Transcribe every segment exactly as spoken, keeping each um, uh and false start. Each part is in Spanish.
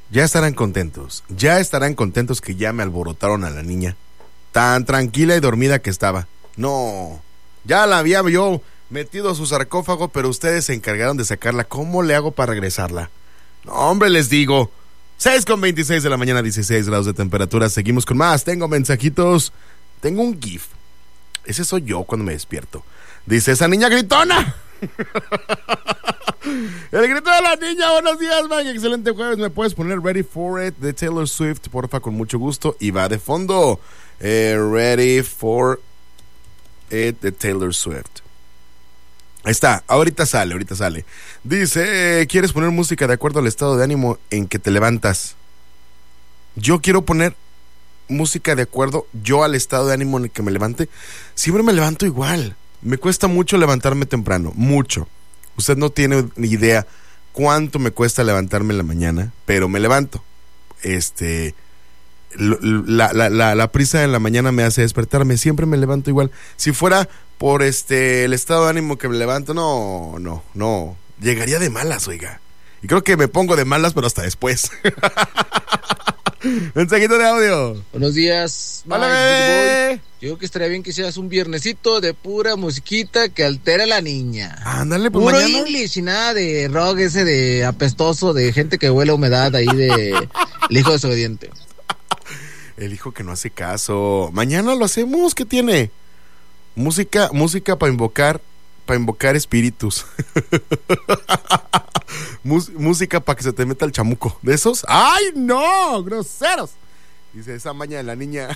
Ya estarán contentos, ya estarán contentos que ya me alborotaron a la niña. Tan tranquila y dormida que estaba. No, ya la había yo metido a su sarcófago, pero ustedes se encargaron de sacarla. ¿Cómo le hago para regresarla? No, hombre, les digo. seis con veintiséis de la mañana, dieciséis grados de temperatura. Seguimos con más. Tengo mensajitos. Tengo un GIF. Ese soy yo cuando me despierto. Dice, esa niña gritona. El grito de la niña. Buenos días, Mike. Excelente jueves. ¿Me puedes poner Ready for It de Taylor Swift, porfa? Con mucho gusto. Y va de fondo. Eh, Ready for It de Taylor Swift. Ahí está. Ahorita sale, ahorita sale. Dice, ¿quieres poner música de acuerdo al estado de ánimo en que te levantas? Yo quiero poner música de acuerdo yo al estado de ánimo en el que me levante. Siempre me levanto igual. Me cuesta mucho levantarme temprano. Mucho. Usted no tiene ni idea cuánto me cuesta levantarme en la mañana, pero me levanto. Este, la, la, la, la prisa en la mañana me hace despertarme. Siempre me levanto igual. Si fuera por este el estado de ánimo que me levanto, no, no, no. Llegaría de malas, oiga. Y creo que me pongo de malas, pero hasta después. Mensajito de audio. Buenos días. Hola, bebé. Yo creo que estaría bien que hicieras un viernesito de pura musiquita que altera a la niña. Ándale, pues puro mañana. English y nada de rock ese de apestoso, de gente que huele a humedad ahí de el hijo desobediente. El hijo que no hace caso. Mañana lo hacemos, ¿qué tiene? Música, música para invocar, para invocar espíritus. Mus- música para que se te meta el chamuco. ¿De esos? ¡Ay, no! ¡Groseros! Dice esa maña de la niña.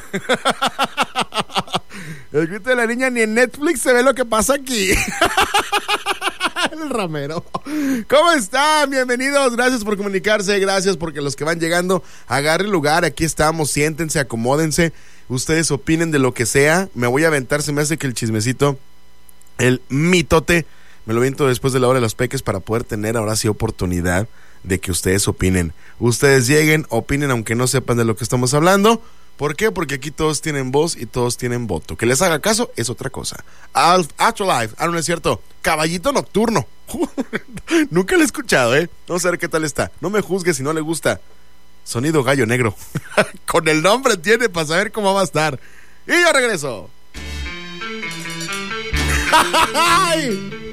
El grito de la niña, ni en Netflix se ve lo que pasa aquí. El ramero. ¿Cómo están? Bienvenidos. Gracias por comunicarse. Gracias porque los que van llegando, agarren lugar. Aquí estamos. Siéntense, acomódense. Ustedes opinen de lo que sea. Me voy a aventar. Se me hace que el chismecito, el mitote, me lo viento después de la hora de los peques para poder tener ahora sí oportunidad de que ustedes opinen. Ustedes lleguen, opinen aunque no sepan de lo que estamos hablando. ¿Por qué? Porque aquí todos tienen voz y todos tienen voto. Que les haga caso es otra cosa. Afterlife, ah, no es cierto. Caballito Nocturno. Nunca lo he escuchado, ¿eh? Vamos a ver qué tal está. No me juzgue si no le gusta. Sonido Gallo Negro. Con el nombre tiene para saber cómo va a estar. Y yo regreso. ¡Ay!